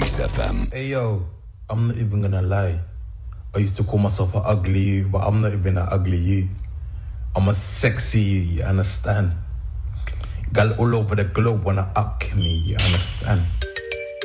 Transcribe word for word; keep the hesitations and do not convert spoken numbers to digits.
Kiss F M. Hey yo, I'm not even gonna lie. I used to call myself an ugly you, but I'm not even an ugly you. I'm a sexy you, you understand? Gal all over the globe wanna up me, you understand?